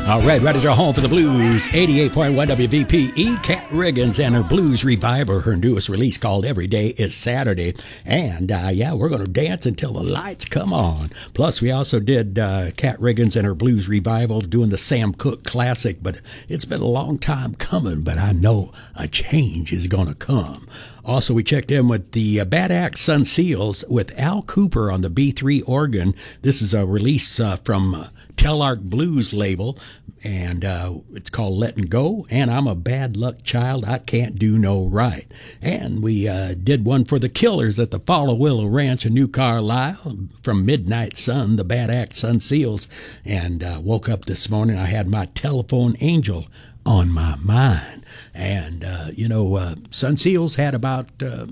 All right as our home for the blues, 88.1 WVPE, Kat Riggins and her Blues Reviver, her newest release called Every Day is Saturday. And, we're going to dance until the lights come on. Plus, we also did Kat Riggins and her Blues Revival doing the Sam Cooke classic, but it's been a long time coming, but I know a change is going to come. Also, we checked in with the Bad Axe Sun Seals with Al Cooper on the B3 organ. This is a release from Telarc Blues label, and it's called Letting Go, and I'm a Bad Luck Child, I Can't Do No Right. And we did one for the Killers at the Follow Willow Ranch in New Carlisle from Midnight Sun, the Bad Axe Sun Seals, and woke up this morning, I had my telephone angel on my mind. And, Sun Seals had about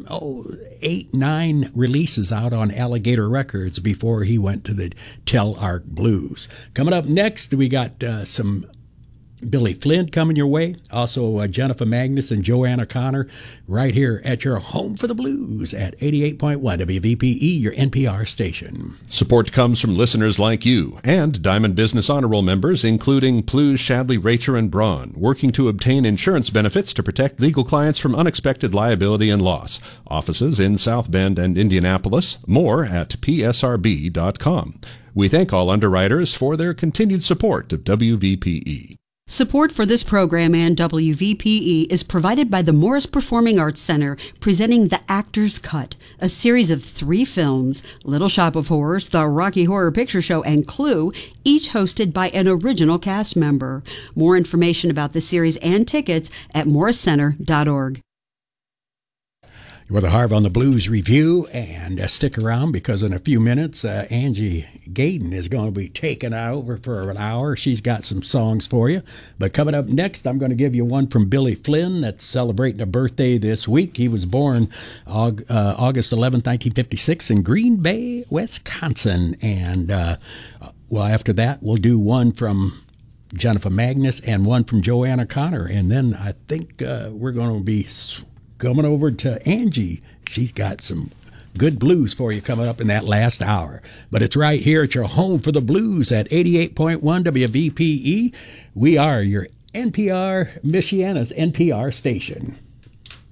8-9 releases out on Alligator Records before he went to the Telarc Blues. Coming up next, we got some Billy Flynn coming your way. Also, Jennifer Magnus and Joanna Connor right here at your home for the blues at 88.1 WVPE, your NPR station. Support comes from listeners like you and Diamond Business Honor Roll members, including Plews, Shadley, Racher, and Braun, working to obtain insurance benefits to protect legal clients from unexpected liability and loss. Offices in South Bend and Indianapolis. More at psrb.com. We thank all underwriters for their continued support of WVPE. Support for this program and WVPE is provided by the Morris Performing Arts Center, presenting The Actor's Cut, a series of 3 films, Little Shop of Horrors, The Rocky Horror Picture Show, and Clue, each hosted by an original cast member. More information about the series and tickets at morriscenter.org. With a Harv on the Blues Review, and stick around because in a few minutes, Angie Gaden is going to be taking over for an hour. She's got some songs for you. But coming up next, I'm going to give you one from Billy Flynn that's celebrating a birthday this week. He was born August 11th, 1956 in Green Bay, Wisconsin. And, after that, we'll do one from Jennifer Magnus and one from Joanna Connor. And then I think we're going to be coming over to Angie. She's got some good blues for you coming up in that last hour. But it's right here at your home for the blues at 88.1 WVPE. We are your NPR, Michiana's NPR station.